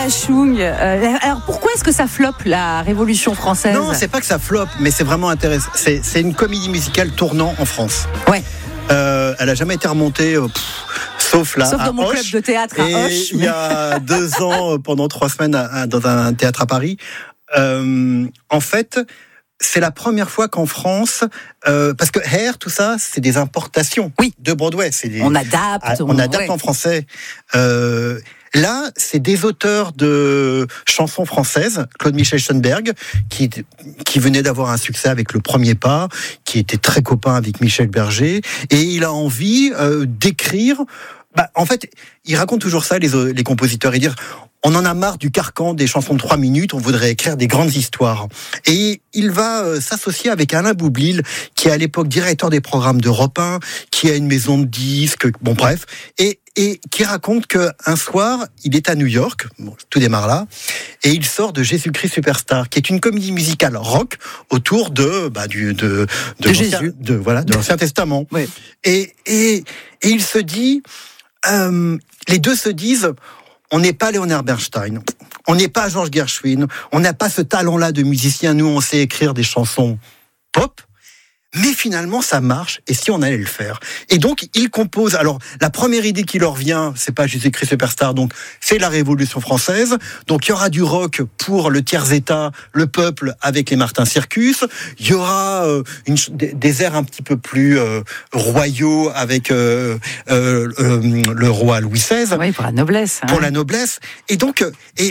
Bachung. Alors pourquoi est-ce que ça floppe, la Révolution française ? Non, c'est pas que ça floppe, mais c'est vraiment intéressant. C'est une comédie musicale tournant en France. Ouais. Elle a jamais été remontée, sauf là, sauf à dans mon Auch, club de théâtre à Auch. Il y a 2 ans, pendant 3 semaines, dans un théâtre à Paris. En fait, c'est la première fois qu'en France, parce que Hair, tout ça, c'est des importations de Broadway. On adapte. On adapte en français. Là, c'est des auteurs de chansons françaises, Claude Michel Schoenberg, qui venait d'avoir un succès avec Le Premier Pas, qui était très copain avec Michel Berger, et il a envie d'écrire. En fait, il raconte toujours ça, les compositeurs, et dire: on en a marre du carcan des chansons de 3 minutes, on voudrait écrire des grandes histoires. Et il va s'associer avec Alain Boublil, qui est à l'époque directeur des programmes d'Europe 1, qui a une maison de disques, bon bref, et qui raconte qu'un soir, il est à New York, tout démarre là, et il sort de Jésus-Christ Superstar, qui est une comédie musicale rock autour de Jésus, de l'Ancien Testament. Oui. Et il se dit, les deux se disent: on n'est pas Leonard Bernstein, on n'est pas Georges Gershwin, on n'a pas ce talent-là de musicien. Nous, on sait écrire des chansons pop, mais finalement, ça marche, et si on allait le faire? Et donc, ils composent. Alors, la première idée qui leur vient, c'est pas Jésus-Christ Superstar, donc c'est la Révolution française. Donc, il y aura du rock pour le tiers-état, le peuple, avec les Martin Circus. Il y aura des airs un petit peu plus royaux avec le roi Louis XVI. Oui, pour la noblesse. Pour la noblesse. Et donc,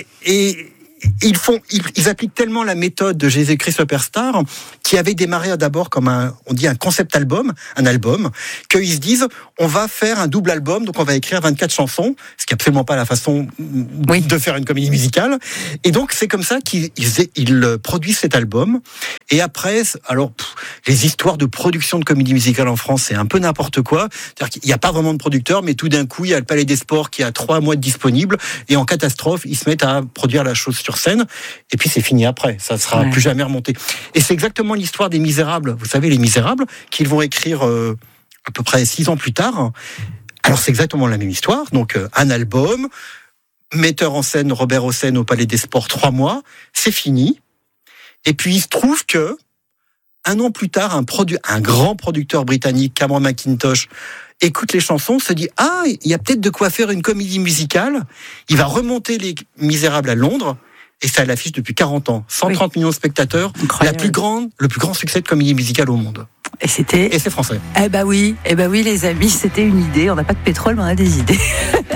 ils appliquent tellement la méthode de Jésus-Christ Superstar, qui avait démarré d'abord comme un concept album, qu'ils se disent: on va faire un double album, donc on va écrire 24 chansons, ce qui n'est absolument pas la façon de faire une comédie musicale. Et donc c'est comme ça qu'ils produisent cet album. Et après, les histoires de production de comédie musicale en France, c'est un peu n'importe quoi. C'est-à-dire qu'il n'y a pas vraiment de producteur, mais tout d'un coup, il y a le Palais des Sports qui a 3 mois de disponible, et en catastrophe, ils se mettent à produire la chose sur scène, et puis c'est fini après, ça ne sera plus jamais remonté. Et c'est exactement l'histoire des Misérables. Vous savez, les Misérables, qu'ils vont écrire à peu près 6 ans plus tard. Alors c'est exactement la même histoire, donc un album, metteur en scène Robert Hossein au Palais des Sports, 3 mois, c'est fini. Et puis il se trouve que 1 an plus tard, un grand producteur britannique, Cameron Mackintosh, écoute les chansons, se dit: ah, il y a peut-être de quoi faire une comédie musicale. Il va remonter les Misérables à Londres, et ça l'affiche depuis 40 ans. 130 millions de spectateurs, le plus grand succès de comédie musicale au monde. Et c'est français. Eh ben oui, les amis, c'était une idée. On n'a pas de pétrole, mais on a des idées.